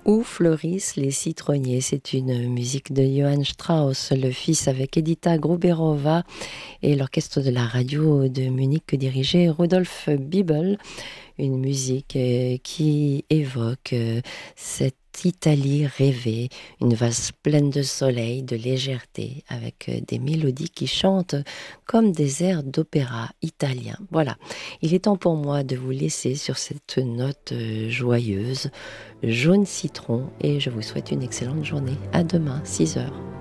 Où fleurissent les citronniers? C'est une musique de Johann Strauss, le fils, avec Edita Gruberova et l'orchestre de la radio de Munich que dirigeait Rudolf Bibel. Une musique qui évoque cette Italie rêvée, une valse pleine de soleil, de légèreté, avec des mélodies qui chantent comme des airs d'opéra italien. Voilà, il est temps pour moi de vous laisser sur cette note joyeuse, jaune citron, et je vous souhaite une excellente journée. À demain, 6 heures.